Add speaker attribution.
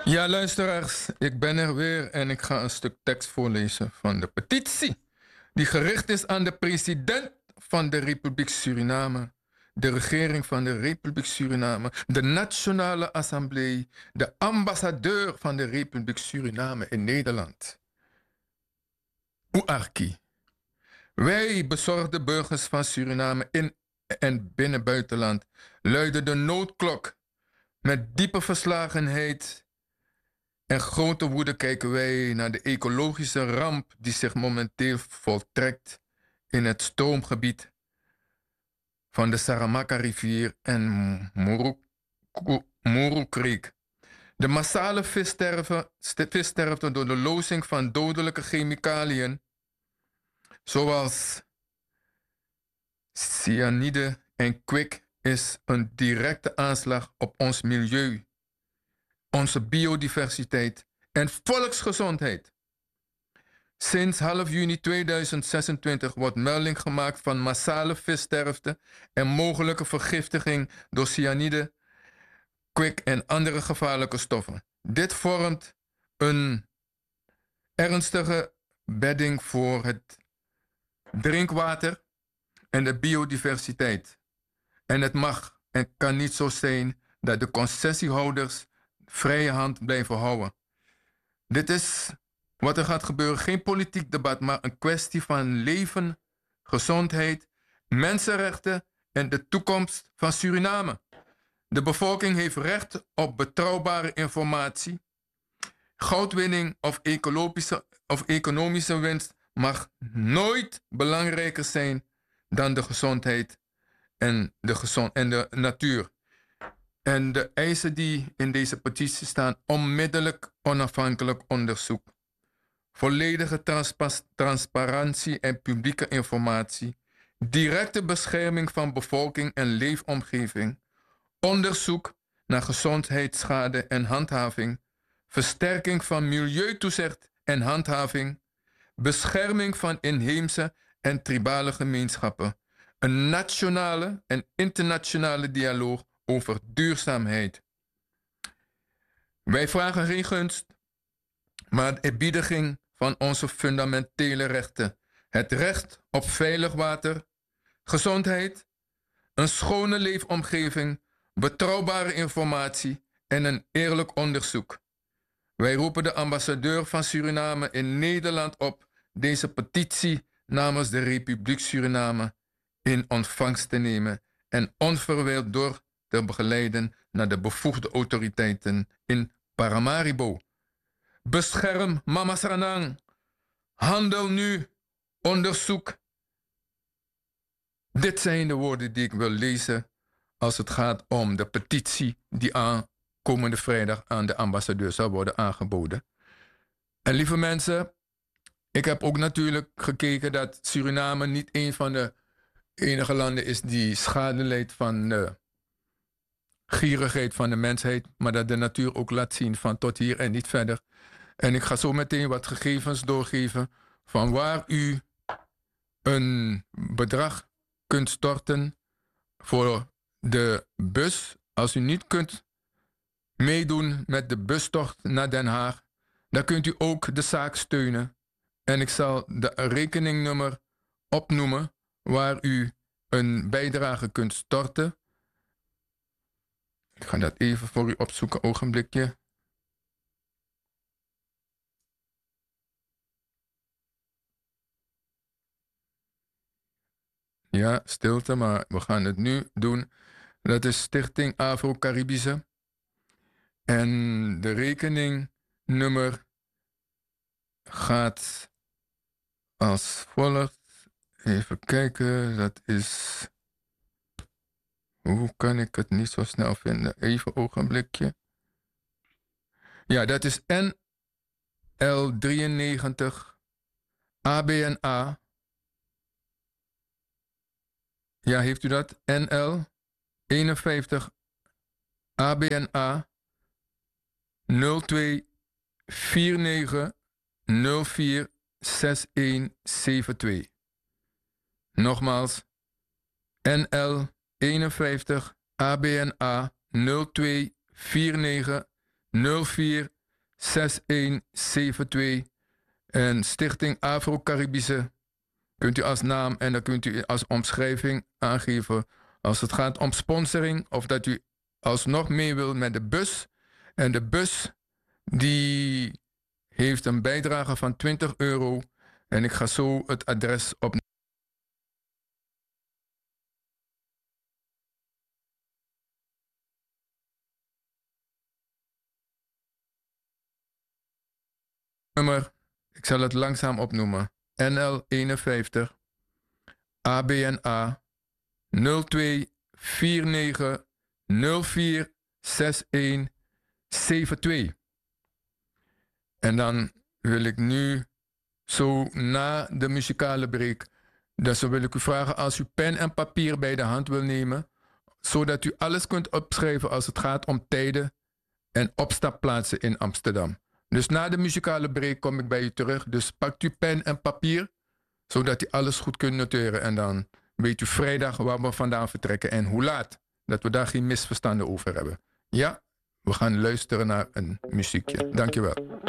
Speaker 1: Ja, luisteraars, ik ben er weer en ik ga een stuk tekst voorlezen van de petitie die gericht is aan de president van de Republiek Suriname, de regering van de Republiek Suriname, de Nationale Assemblée, de ambassadeur van de Republiek Suriname in Nederland. Oearki. Wij, bezorgde burgers van Suriname in en binnen buitenland, luiden de noodklok. Met diepe verslagenheid en grote woede kijken wij naar de ecologische ramp die zich momenteel voltrekt in het stroomgebied van de Saramaka-rivier en Murukreek. De massale vissterfte door de lozing van dodelijke chemicaliën, zoals cyanide en kwik, is een directe aanslag op ons milieu, onze biodiversiteit en volksgezondheid. Sinds half juni 2026 wordt melding gemaakt van massale vissterfte en mogelijke vergiftiging door cyanide, kwik en andere gevaarlijke stoffen. Dit vormt een ernstige bedding voor het drinkwater en de biodiversiteit. En het mag en kan niet zo zijn dat de concessiehouders vrije hand blijven houden. Dit is wat er gaat gebeuren. Geen politiek debat, maar een kwestie van leven, gezondheid, mensenrechten en de toekomst van Suriname. De bevolking heeft recht op betrouwbare informatie. Goudwinning of economische winst mag nooit belangrijker zijn dan de gezondheid en de natuur. En de eisen die in deze petitie staan: onmiddellijk onafhankelijk onderzoek, volledige transparantie en publieke informatie, directe bescherming van bevolking en leefomgeving, onderzoek naar gezondheidsschade en handhaving, versterking van milieutoezicht en handhaving, bescherming van inheemse en tribale gemeenschappen, een nationale en internationale dialoog over duurzaamheid. Wij vragen geen gunst, maar de eerbiediging van onze fundamentele rechten. Het recht op veilig water, gezondheid, een schone leefomgeving, betrouwbare informatie en een eerlijk onderzoek. Wij roepen de ambassadeur van Suriname in Nederland op deze petitie namens de Republiek Suriname in ontvangst te nemen en onverwijld door te begeleiden naar de bevoegde autoriteiten in Paramaribo. Bescherm Mama Sranang. Handel nu. Onderzoek. Dit zijn de woorden die ik wil lezen als het gaat om de petitie die komende vrijdag aan de ambassadeur zal worden aangeboden. En lieve mensen, ik heb ook natuurlijk gekeken dat Suriname niet een van de enige landen is die schade leidt van de gierigheid van de mensheid, maar dat de natuur ook laat zien van tot hier en niet verder. En ik ga zo meteen wat gegevens doorgeven van waar u een bedrag kunt storten voor de bus. Als u niet kunt meedoen met de bustocht naar Den Haag, dan kunt u ook de zaak steunen. En ik zal de rekeningnummer opnoemen waar u een bijdrage kunt storten. Ik ga dat even voor u opzoeken, ogenblikje. Ja, stilte, maar we gaan het nu doen. Dat is Stichting Afro-Caribische. En de rekeningnummer gaat als volgt. Even kijken, dat is... Hoe kan ik het niet zo snel vinden? Even ogenblikje. Ja, dat is NL93 ABNA. Ja, heeft u dat? NL 51 ABNA 02 49 04 6172. Nogmaals, NL 51 ABNA 02 49 04 6172. En Stichting Afro-Caribische kunt u als naam en dan kunt u als omschrijving aangeven als het gaat om sponsoring of dat u alsnog mee wil met de bus. En de bus die heeft een bijdrage van €20. En ik ga zo het adres op nummer. Ik zal het langzaam opnoemen. NL51 ABNA 0249 046172. En dan wil ik nu zo na de muzikale break, dus wil ik u vragen als u pen en papier bij de hand wil nemen, zodat u alles kunt opschrijven als het gaat om tijden en opstapplaatsen in Amsterdam. Dus na de muzikale break kom ik bij u terug. Dus pakt u pen en papier, zodat u alles goed kunt noteren. En dan weet u vrijdag waar we vandaan vertrekken en hoe laat. Dat we daar geen misverstanden over hebben. Ja, we gaan luisteren naar een muziekje. Dankjewel.